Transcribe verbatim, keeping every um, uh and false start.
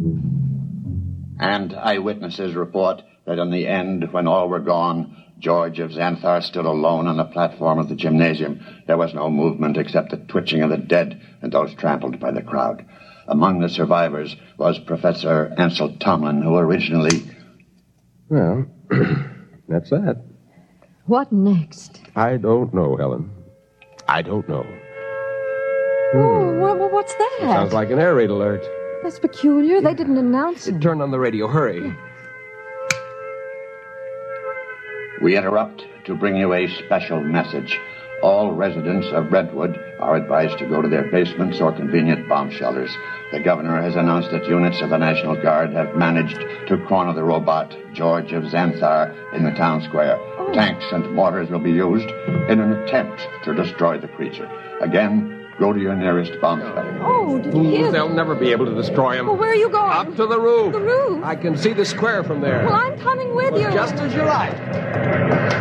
And eyewitnesses report that in the end, when all were gone, George of Xanthar stood alone on the platform of the gymnasium. There was no movement except the twitching of the dead and those trampled by the crowd. Among the survivors was Professor Ansel Tomlin, who originally... Well, that's that. What next? I don't know, Helen. I don't know. Oh, well, what's that? It sounds like an air raid alert. That's peculiar. They didn't announce it. Turn on the radio. Hurry. We interrupt to bring you a special message. All residents of Redwood are advised to go to their basements or convenient bomb shelters. The governor has announced that units of the National Guard have managed to corner the robot, George of Xanthar, in the town square. Oh. Tanks and mortars will be used in an attempt to destroy the creature. Again, go to your nearest bomb shelter. Oh, did you hear? They'll never be able to destroy him. Well, where are you going? Up to the roof. The roof? I can see the square from there. Well, I'm coming with well, you. Just as you like.